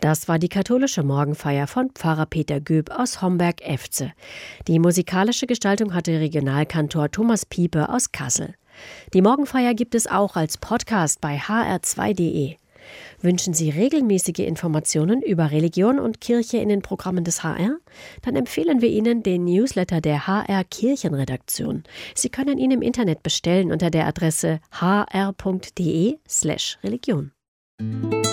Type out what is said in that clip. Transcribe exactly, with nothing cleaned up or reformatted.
Das war die katholische Morgenfeier von Pfarrer Peter Göb aus Homberg-Efze. Die musikalische Gestaltung hatte Regionalkantor Thomas Piepe aus Kassel. Die Morgenfeier gibt es auch als Podcast bei h r zwei punkt d e. Wünschen Sie regelmäßige Informationen über Religion und Kirche in den Programmen des H R? Dann empfehlen wir Ihnen den Newsletter der H R Kirchenredaktion. Sie können ihn im Internet bestellen unter der Adresse h r punkt d e slash religion.